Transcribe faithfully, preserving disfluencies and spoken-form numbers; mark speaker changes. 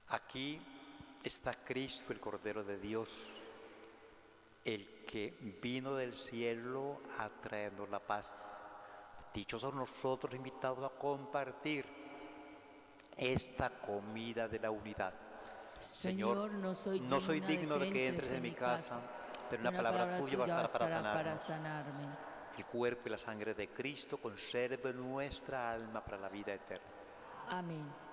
Speaker 1: Aquí está Cristo, el Cordero de Dios, el que vino del cielo a traernos la paz. Dichosos nosotros invitados a compartir esta comida de la unidad.
Speaker 2: Señor, no soy
Speaker 1: no soy
Speaker 2: digno
Speaker 1: digno de que entres en mi casa, pero una
Speaker 2: una
Speaker 1: palabra tuya bastará para
Speaker 2: bastará para
Speaker 1: sanarnos.
Speaker 2: sanarme.
Speaker 1: El cuerpo y la sangre de Cristo conserven nuestra alma para la vida eterna.
Speaker 2: Amén.